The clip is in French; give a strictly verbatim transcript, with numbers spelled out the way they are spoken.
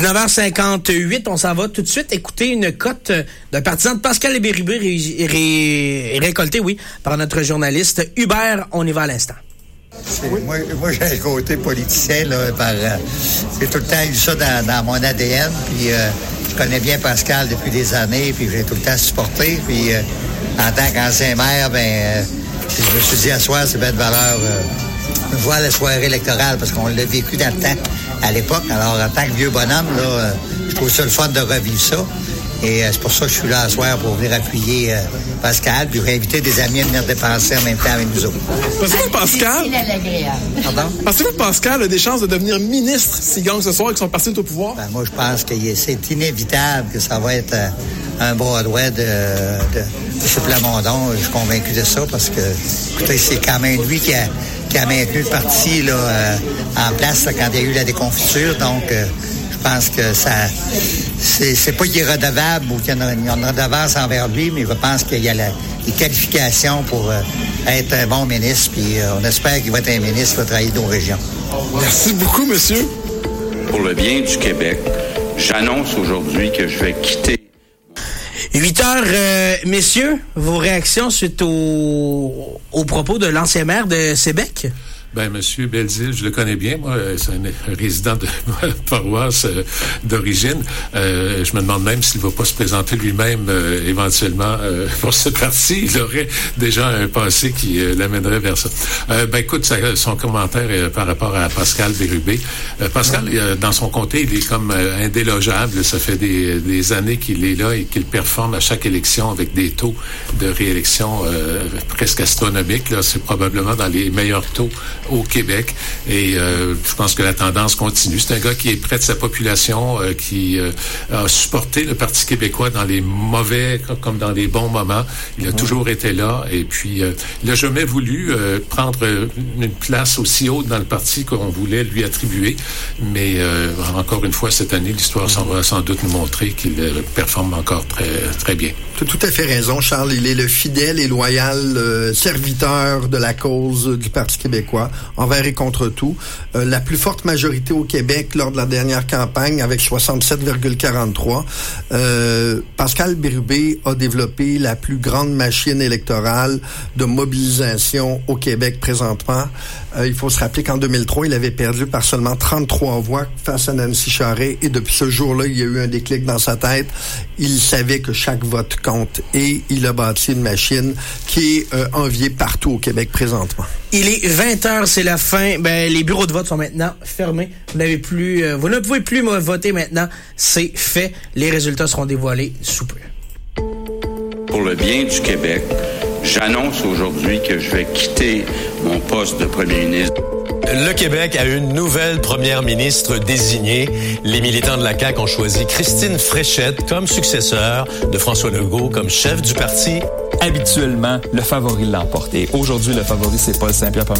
dix-neuf heures cinquante-huit, on s'en va tout de suite écouter une cote d'un partisan de Pascal Bérubé ré, ré, récoltée, oui, par notre journaliste Hubert. On y va à l'instant. Oui. Moi, moi, j'ai un côté politicien, là, par, euh, j'ai tout le temps eu ça dans, dans mon A D N, puis euh, je connais bien Pascal depuis des années, puis j'ai tout le temps supporté, puis euh, en tant qu'ancien maire, ben, euh, je me suis dit à soir, c'est bien de valeur euh, voir la soirée électorale, parce qu'on l'a vécu dans le temps, à l'époque. Alors, en tant que vieux bonhomme, là, euh, je trouve ça le fun de revivre ça. Et euh, c'est pour ça que je suis là ce soir pour venir appuyer euh, Pascal, puis inviter des amis à venir dépenser en même temps avec nous autres. Pensez-vous que Pascal... Pardon? Pensez-vous que Pascal a des chances de devenir ministre s'il gagne ce soir et que son parti est au pouvoir? Ben, moi, je pense que c'est inévitable que ça va être euh, un bras droit de, de, de M. Plamondon. Je suis convaincu de ça parce que, écoutez, c'est quand même lui qui a, qui a maintenu le parti là, euh, en place là, quand il y a eu la déconfiture. Donc, euh, je pense que ça... C'est, c'est pas qu'il est redevable ou qu'il y a une, une redevance envers lui, mais je pense qu'il y a la, les qualifications pour euh, être un bon ministre, puis euh, on espère qu'il va être un ministre qui va travailler dans nos régions. Merci beaucoup, monsieur. Pour le bien du Québec, j'annonce aujourd'hui que je vais quitter. huit heures, euh, messieurs, vos réactions suite au, au propos de l'ancien maire de Sébec? Ben, Monsieur Belzile, je le connais bien. Moi, c'est un résident de ma paroisse euh, d'origine. Euh, je me demande même s'il va pas se présenter lui-même euh, éventuellement euh, pour ce parti. Il aurait déjà un passé qui euh, l'amènerait vers ça. Euh, ben, écoute, ça, son commentaire euh, par rapport à Pascal Bérubé. Euh, Pascal, euh, dans son comté, il est comme euh, indélogeable. Ça fait des, des années qu'il est là et qu'il performe à chaque élection avec des taux de réélection euh, presque astronomiques. Là, c'est probablement dans les meilleurs taux au Québec, et euh, je pense que la tendance continue. C'est un gars qui est près de sa population, euh, qui euh, a supporté le Parti québécois dans les mauvais comme dans les bons moments. Il a mmh. toujours été là, et puis euh, il n'a jamais voulu euh, prendre une place aussi haute dans le parti qu'on voulait lui attribuer, mais euh, encore une fois, cette année, l'histoire s'en va sans doute nous montrer qu'il euh, performe encore très, très bien. Tu as tout à fait raison, Charles. Il est le fidèle et loyal euh, serviteur de la cause du Parti québécois, envers et contre tout. Euh, la plus forte majorité au Québec lors de la dernière campagne, avec soixante-sept virgule quarante-trois. Euh, Pascal Bérubé a développé la plus grande machine électorale de mobilisation au Québec présentement. Euh, il faut se rappeler qu'en deux mille trois, il avait perdu par seulement trente-trois voix face à Nancy Charest, et depuis ce jour-là, il y a eu un déclic dans sa tête. Il savait que chaque vote compte, et il a bâti une machine qui est euh, enviée partout au Québec présentement. Il est vingt heures, c'est la fin. Ben, les bureaux de vote sont maintenant fermés. Vous n'avez plus, euh, vous ne pouvez plus voter maintenant. C'est fait. Les résultats seront dévoilés sous peu. Pour le bien du Québec, j'annonce aujourd'hui que je vais quitter mon poste de premier ministre. Le Québec a une nouvelle première ministre désignée. Les militants de la C A Q ont choisi Christine Fréchette comme successeur de François Legault comme chef du parti. Habituellement, le favori l'emporte. Et aujourd'hui, le favori, c'est Paul Saint-Pierre